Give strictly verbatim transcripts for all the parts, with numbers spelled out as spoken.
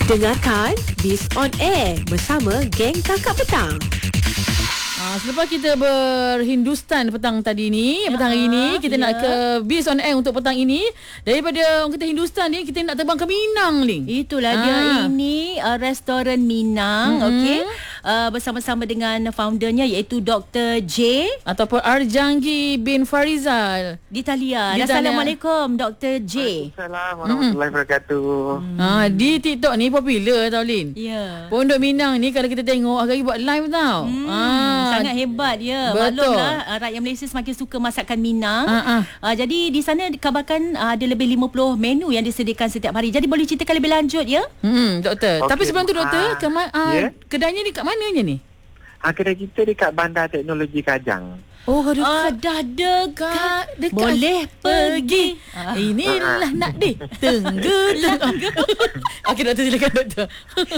Dengarkan Biz on Air bersama geng Kakak Petang. Ah, selepas kita berhindustan petang tadi ni, petang hari ni kita ya. nak ke Biz on Air untuk petang ini. Daripada orang kata Hindustan ni, kita nak terbang ke Minang ni. Itulah ah. dia ini uh, restoran Minang, mm-hmm. okey. Uh, bersama-sama dengan foundernya iaitu Doktor J ataupun Arjanggi bin Farizal di talian. Assalamualaikum Doktor J. Assalamualaikum warahmatullahi wabarakatuh. Hmm. Ha, di TikTok ni popular tau Lin. Ya. Yeah. Pondok Minang ni kalau kita tengok hari buat live tau. Hmm. Ha. Sangat hebat ya. Betul. Maklumlah rakyat Malaysia semakin suka masakan Minang. Ha, ha. Uh, jadi di sana dikabarkan uh, ada lebih lima puluh menu yang disediakan setiap hari. Jadi boleh ceritakan lebih lanjut ya? Hmm, doktor. Okay. Tapi sebelum tu doktor, ha. ke ma- uh, yeah. kedainya ni kat mananya ni? Ha, kedai kita dekat Bandar Teknologi Kajang. Oh, dekat. Ah, dah dekat. dekat. Boleh pergi. Ah. Inilah nak di tenggelam. Okey, doktor silakan doktor.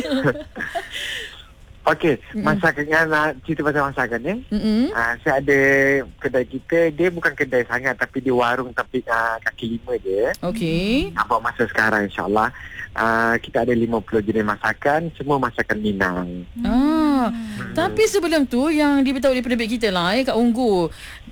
Okey, masakan nak cerita pasal masakan ni. Mm-hmm. Ha, saya ada kedai kita, dia bukan kedai sangat tapi dia warung tapi uh, kaki lima je. Okey. Ha, buat masa sekarang insya-Allah. Uh, kita ada lima puluh jenis masakan, semua masakan Minang. Ah, hmm. Tapi sebelum tu yang diberitahu oleh penerbit kita lah eh, kat Unggu.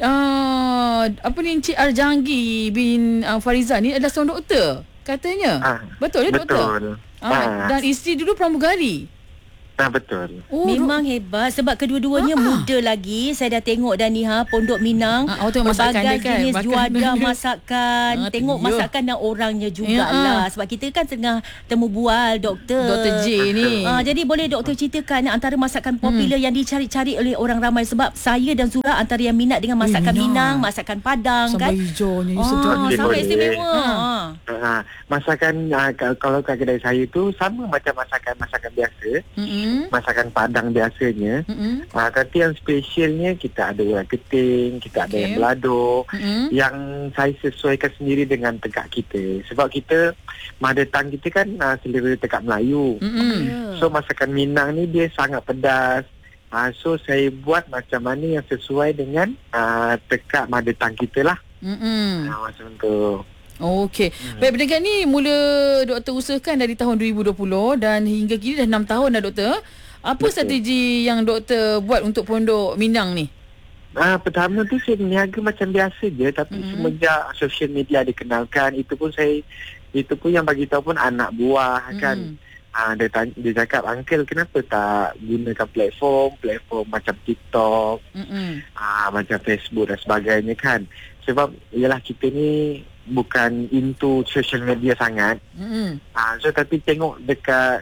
Uh, apa ni Encik Arjanggi bin uh, Farizal ni adalah seorang doktor katanya. Ah, betul ya doktor? Betul. Ah, ah. Dan isteri dulu pramugari. Nah, betul. Oh, memang ru- hebat sebab kedua-duanya ah, muda lagi. Saya dah tengok dah ni ha Pondok Minang. Ah, berbagai kan, jenis juada masakan. Ah, tengok yo. masakan dan orangnya jugalah. Ya, ah. Sebab kita kan tengah temu bual doktor. Doktor J ni. Ah, jadi boleh doktor ceritakan antara masakan popular hmm. yang dicari-cari oleh orang ramai. Sebab saya dan Zura antara yang minat dengan masakan eh, Minang, masakan Padang sambal kan. hijaunya oh, sedap. Sangat istimewa. Ah. Ah, masakan ah, kalau kat kedai saya tu sama macam masakan-masakan biasa. Mm-hmm. Masakan Padang biasanya. Mm-hmm. Uh, tapi yang spesialnya kita ada urat keting, kita okay. ada yang belado, mm-hmm. yang saya sesuaikan sendiri dengan tegak kita. Sebab kita mother tongue kita kan uh, selera tegak Melayu. Mm-hmm. So masakan Minang ni dia sangat pedas. Uh, so saya buat macam mana yang sesuai dengan uh, tegak mother tongue kita lah. Mm-hmm. Uh, macam tu. Okey. Hmm. Baik, pendekat ni mula doktor usahakan dari tahun dua ribu dua puluh dan hingga kini dah enam tahun dah doktor. Apa Betul. strategi yang doktor buat untuk Pondok Minang ni? Ah, pertama tu saya berniaga macam biasa je, tapi hmm. semenjak social media dikenalkan, itu pun saya itu pun yang bagi tahu pun anak buah hmm. kan. Ah, dia, tanya, dia cakap, "Uncle, kenapa tak gunakan platform platform macam TikTok, hmm. ah, macam Facebook dan sebagainya kan?" Sebab ialah kita ni bukan into social media sangat. Mm-hmm. Uh, so tapi tengok dekat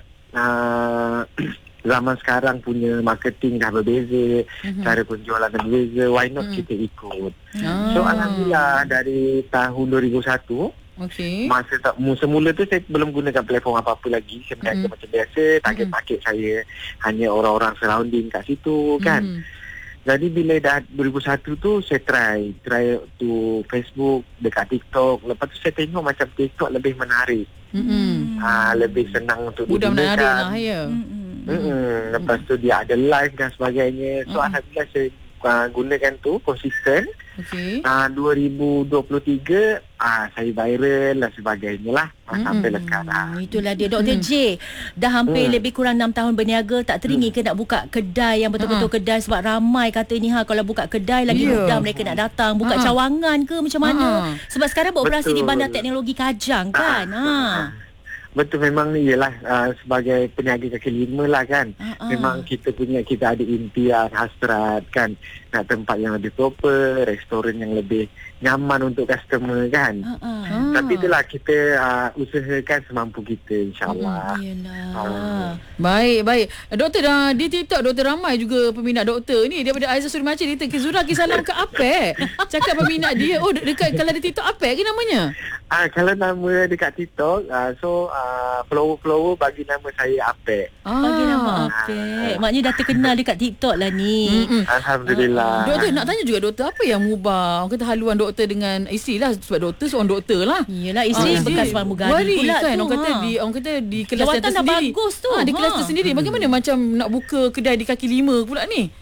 uh, zaman sekarang punya marketing dah berbeza, mm-hmm. cara penjualan dah berbeza, why not mm. kita ikut. Oh. So alhamdulillah dari tahun dua ribu satu, okay. masa tak, semula tu saya belum gunakan platform apa-apa lagi. Saya berniaga mm. macam biasa, target-target mm. saya hanya orang-orang surrounding kat situ kan. Mm. Jadi bila dah dua ribu satu tu saya try Try tu Facebook, dekat TikTok. Lepas tu saya tengok macam TikTok lebih menarik. Mm-hmm. ha, Lebih senang untuk mudah digunakan. Mudah menarik lah ya. Mm-hmm. Mm-hmm. Lepas tu dia ada live dan sebagainya. So mm-hmm. alhamdulillah saya uh, gunakan tu konsisten. Okay. Uh, dua ribu dua puluh tiga uh, saya viral dan sebagainya lah. uh, mm. Sampai sekarang. Itulah dia Doktor mm. J. Dah hampir mm. lebih kurang enam tahun berniaga. Tak teringin mm. ke nak buka kedai yang betul-betul uh-huh. kedai. Sebab ramai kata ni ha, kalau buka kedai lagi yeah. mudah mereka nak datang. Buka uh-huh. cawangan ke macam mana. uh-huh. Sebab sekarang beroperasi betul. Di Bandar Teknologi Kajang kan. uh-huh. ha. Betul, memang ni ialah uh, sebagai peniaga kaki lima lah kan. Uh-uh. Memang kita punya, kita ada impian, hasrat kan. Nak tempat yang lebih proper, restoran yang lebih nyaman untuk customer kan. Uh-uh. Tapi itulah kita uh, usahakan semampu kita insyaAllah. Uh, uh. Baik, baik. Doktor, dah di TikTok doktor ramai juga peminat doktor ni. Daripada Aizah Suri Macam, dia Zura Kisalam ke Apek. Cakap peminat dia. Oh, dekat kalau di TikTok Apek ke namanya? Ah, kalau nama dekat TikTok, uh, so uh, follower-follower bagi nama saya Apek. Ah, bagi nama Apek. Ah. Maknanya dah terkenal dekat TikTok lah ni. Mm-mm. Alhamdulillah. Uh, doktor, nak tanya juga doktor, apa yang mengubah orang kata haluan doktor dengan isteri lah? Sebab doktor seorang doktor lah. Yelah, isteri uh, bekas pramugari pula kan, tu. Orang kata ha. di orang kata di kelas jawatan tersendiri. Bagus tu. Ha, di ha. kelas tersendiri. Bagaimana hmm. macam nak buka kedai di kaki lima pula ni?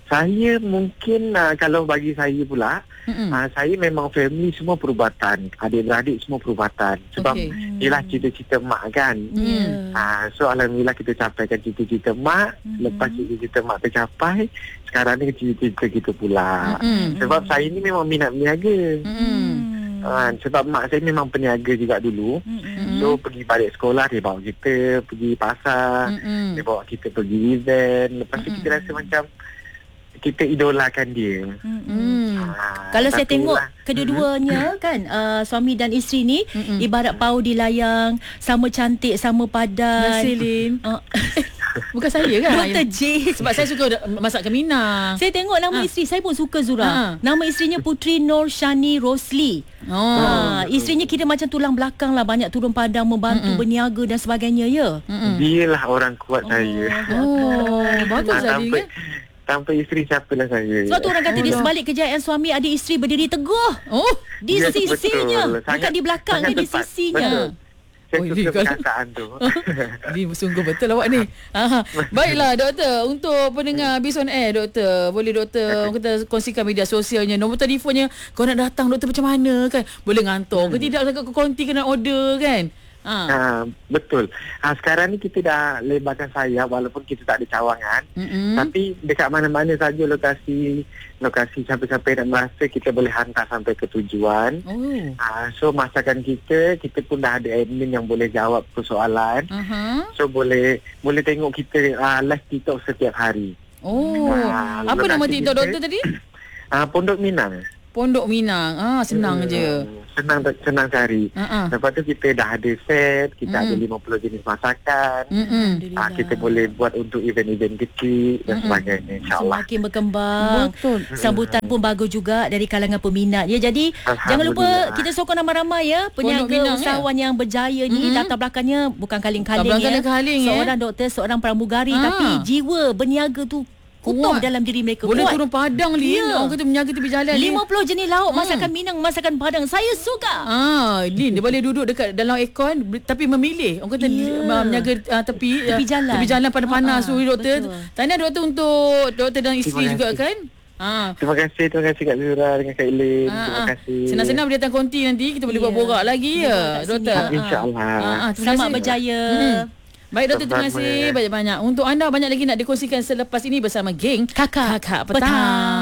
Saya mungkin uh, kalau bagi saya pula, uh, saya memang family semua perubatan. Adik-beradik semua perubatan. Sebab Okey. ialah cita-cita mak kan. Hmm. Uh, so Alhamdulillah kita capaikan cita-cita mak. Hmm. Lepas cita-cita mak tercapai, sekarang ni cita-cita kita pula. Hmm. Sebab saya ni memang minat berniaga. Hmm. Uh, sebab mak saya memang peniaga juga dulu. Hmm. So pergi balik sekolah dia bawa kita pergi pasar. Hmm. Dia bawa kita pergi event. Lepas tu kita rasa macam kita idolakan dia. Hmm. Ah, Kalau saya tapi tengok lah, kedua-duanya kan uh, suami dan isteri ni ibarat pau di layang, sama cantik, sama padan. Nasilin. Uh, Bukan saya kan? Doktor J. Sebab saya suka masak ke Minang. Saya tengok nama Ha. isteri, saya pun suka Zura. Ha. Nama isterinya Putri Nur Shani Rosli. Oh. Ha, isterinya kira macam tulang belakang lah, banyak turun padang, membantu Mm-mm. berniaga dan sebagainya ya. Mm-mm. Dialah orang kuat saya. Oh, bagus Ah, lah tanpa, dia. tanpa isteri siapalah saya. Sebab tu orang kata dia Oh. sebalik kejayaan suami, ada isteri berdiri teguh. Oh. Di Ya, sisinya. betul. Bukan Sangat- di belakang sangat dia, di tepat. sisinya. Betul. Saya Oh, suka ini kalau- perkataan tu. Ni sungguh betul awak ni. Aha. Baiklah doktor, untuk pendengar Biz on Air doktor, boleh doktor kita kongsikan media sosialnya, nombor telefonnya. Kau nak datang doktor macam mana kan? Boleh ngantor ke tidak dekat konti kena order kan? Ha. Ha, betul. Ha, sekarang ni kita dah lebarkan sayap walaupun kita tak ada cawangan. Mm-mm. Tapi dekat mana-mana saja lokasi lokasi siapa-siapa nak merasa kita boleh hantar sampai ke tujuan. Oh. Ha, so masakan kita, kita pun dah ada admin yang boleh jawab persoalan. Aha. So boleh boleh tengok kita uh, live TikTok setiap hari. Oh. Ah, Apa nama lokasi TikTok kita- doktor tadi? Uh, Pondok Minang. Pondok Minang. Ah, senang Hmm, je. Senang senang cari. Ha. Lepas tu kita dah ada set, kita Mm. ada lima puluh jenis masakan. Hmm. Ah, kita boleh buat untuk event-event kecil dan Mm-mm. sebagainya, insyaAllah. Semakin berkembang. Betul. Sambutan pun bagus juga dari kalangan peminat ya. Jadi jangan lupa Alhamdulillah. kita sokong ramai-ramai ya Minang, peniaga ya? usahawan yang berjaya ni. Mm-mm. Latar belakangnya bukan kaling-kaling Bukan ya. kaling-kaling, ya. Seorang doktor, seorang pramugari Ah. tapi jiwa berniaga tu kukuh Kuat. dalam diri mereka. Boleh Kuat. turun padang Lin. Ya. Orang kata menjaga tepi jalan Lin. lima puluh jenis lauk, Hmm. masakan Minang, masakan Padang. Saya suka. Ah, Lin dia boleh duduk dekat dalam aircon ber- tapi memilih. Orang kata Ya. yeah. menjaga uh, tepi Tepi uh, jalan. Tepi jalan panas-panas Ha, tu ha, doktor. betul. Tahniah doktor untuk doktor dan isteri Terima juga kasih. kan? Ah. Terima kasih, terima kasih Kak Zura dengan Kak Elin. Ah, Terima ah. kasih. Senang-senang boleh datang konti nanti kita boleh Ya. buat borak lagi Boleh ya, borak kat doktor. sini. InsyaAllah. Ah, ah, terima Selamat kasih. berjaya. Hmm. Baik doktor, terima Sama-sama. kasih banyak-banyak. Untuk anda banyak lagi nak dikongsikan selepas ini bersama geng Kakak Kakak Petang. Petang.